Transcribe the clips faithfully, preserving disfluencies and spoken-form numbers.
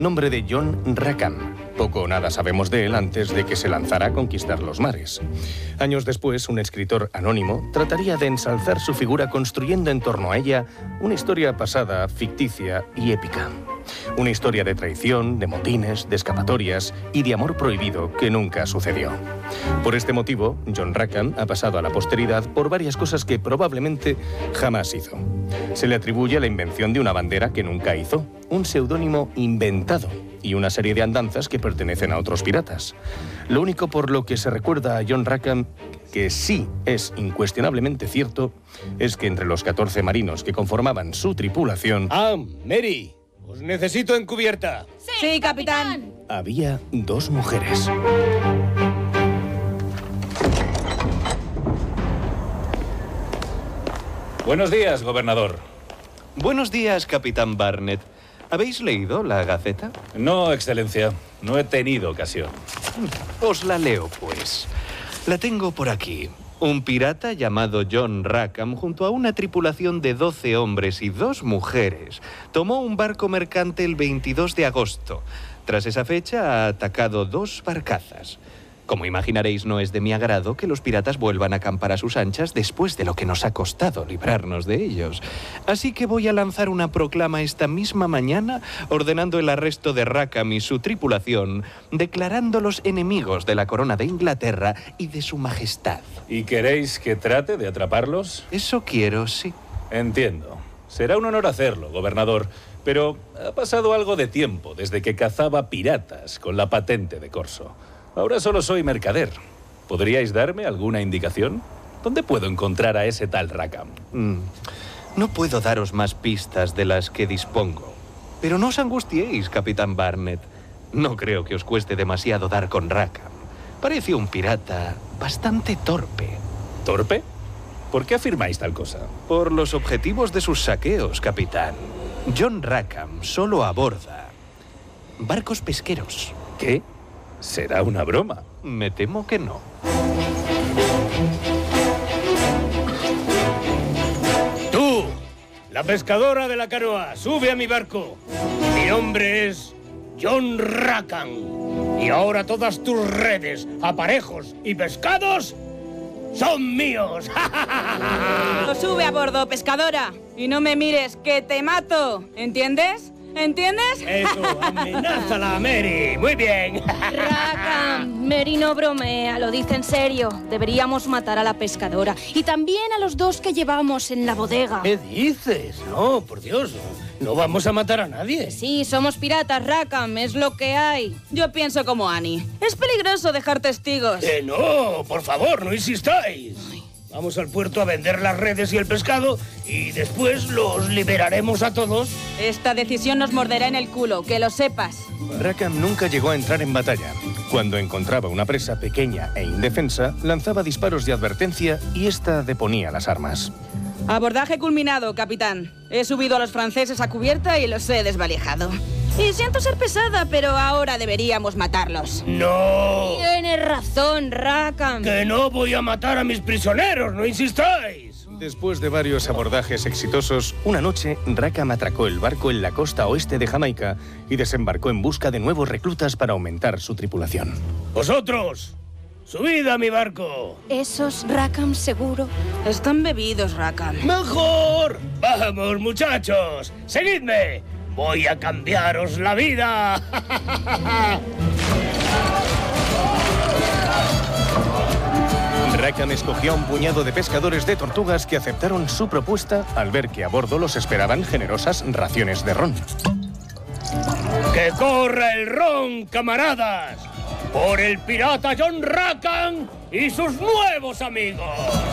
nombre de John Rackham. Poco o nada sabemos de él antes de que se lanzara a conquistar los mares. Años después, un escritor anónimo trataría de ensalzar su figura construyendo en torno a ella una historia pasada, ficticia y épica. Una historia de traición, de motines, de escapatorias y de amor prohibido que nunca sucedió. Por este motivo, John Rackham ha pasado a la posteridad por varias cosas que probablemente jamás hizo. Se le atribuye la invención de una bandera que nunca hizo, un seudónimo inventado y una serie de andanzas que pertenecen a otros piratas. Lo único por lo que se recuerda a John Rackham, que sí es incuestionablemente cierto, es que entre los catorce marinos que conformaban su tripulación... ¡Ah, Mary! ¡Os necesito en cubierta! ¡Sí, sí, capitán! Había dos mujeres. Buenos días, gobernador. Buenos días, capitán Barnett. ¿Habéis leído la Gaceta? No, excelencia. No he tenido ocasión. Os la leo, pues. La tengo por aquí. Un pirata llamado John Rackham, junto a una tripulación de doce hombres y dos mujeres, tomó un barco mercante el veintidós de agosto. Tras esa fecha ha atacado dos barcazas. Como imaginaréis, no es de mi agrado que los piratas vuelvan a acampar a sus anchas después de lo que nos ha costado librarnos de ellos. Así que voy a lanzar una proclama esta misma mañana ordenando el arresto de Rackham y su tripulación, declarándolos enemigos de la corona de Inglaterra y de su majestad. ¿Y queréis que trate de atraparlos? Eso quiero, sí. Entiendo. Será un honor hacerlo, gobernador. Pero ha pasado algo de tiempo desde que cazaba piratas con la patente de corso. Ahora solo soy mercader. ¿Podríais darme alguna indicación? ¿Dónde puedo encontrar a ese tal Rackham? Mm. No puedo daros más pistas de las que dispongo. Pero no os angustiéis, capitán Barnett. No creo que os cueste demasiado dar con Rackham. Parece un pirata bastante torpe. ¿Torpe? ¿Por qué afirmáis tal cosa? Por los objetivos de sus saqueos, capitán. John Rackham solo aborda barcos pesqueros. ¿Qué? ¿Será una broma? Me temo que no. ¡Tú! La pescadora de la canoa, sube a mi barco. Mi nombre es John Rackham. Y ahora todas tus redes, aparejos y pescados son míos. Lo sube a bordo, pescadora. Y no me mires, que te mato. ¿Entiendes? ¿Entiendes? Eso, amenázala, Mary. Muy bien. Rackham, Mary no bromea, lo dice en serio. Deberíamos matar a la pescadora y también a los dos que llevamos en la bodega. ¿Qué dices? No, por Dios, no vamos a matar a nadie. Sí, somos piratas, Rackham, es lo que hay. Yo pienso como Annie. Es peligroso dejar testigos. Eh, no, por favor, no insistáis. Ay. Vamos al puerto a vender las redes y el pescado y después los liberaremos a todos. Esta decisión nos morderá en el culo, que lo sepas. Rackham nunca llegó a entrar en batalla. Cuando encontraba una presa pequeña e indefensa, lanzaba disparos de advertencia y ésta deponía las armas. Abordaje culminado, capitán. He subido a los franceses a cubierta y los he desvalijado. Y siento ser pesada, pero ahora deberíamos matarlos. ¡No! Tienes razón, Rackham. ¡Que no voy a matar a mis prisioneros! ¡No insistáis! Después de varios abordajes exitosos, una noche Rackham atracó el barco en la costa oeste de Jamaica y desembarcó en busca de nuevos reclutas para aumentar su tripulación. ¡Vosotros! ¡Subid a mi barco! ¿Esos Rackham seguro? Están bebidos, Rackham. ¡Mejor! ¡Vamos, muchachos! ¡Seguidme! ¡Voy a cambiaros la vida! Rackham escogió a un puñado de pescadores de tortugas que aceptaron su propuesta al ver que a bordo los esperaban generosas raciones de ron. ¡Que corra el ron, camaradas! ¡Por el pirata John Rackham y sus nuevos amigos!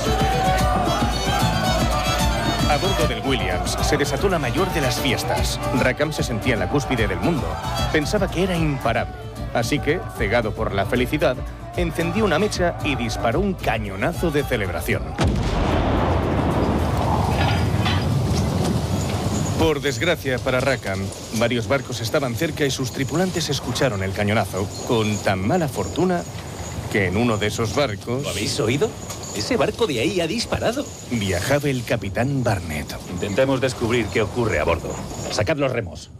A bordo del Williams se desató la mayor de las fiestas. Rackham se sentía en la cúspide del mundo. Pensaba que era imparable. Así que, cegado por la felicidad, encendió una mecha y disparó un cañonazo de celebración. Por desgracia para Rackham, varios barcos estaban cerca y sus tripulantes escucharon el cañonazo con tan mala fortuna que en uno de esos barcos... ¿Lo habéis oído? Ese barco de ahí ha disparado. Viajaba el capitán Barnett. Intentemos descubrir qué ocurre a bordo. Sacad los remos.